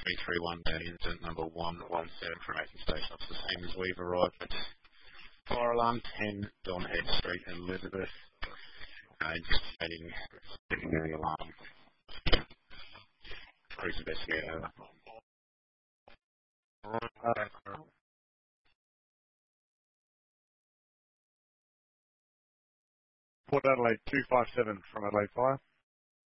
331 down incident number 117 from Acton Station Officer Siemens. We've arrived at fire alarm 10 Donhead Street, Elizabeth. Investigating secondary alarm. Cruise investigator. Port Adelaide 257 from Adelaide Fire.